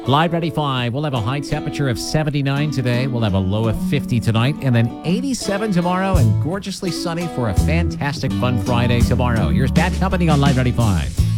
Live 95, we'll have a high temperature of 79 today. We'll have a low of 50 tonight, and then 87 tomorrow, and gorgeously sunny for a fantastic fun Friday tomorrow. Here's Bad Company on Live 95.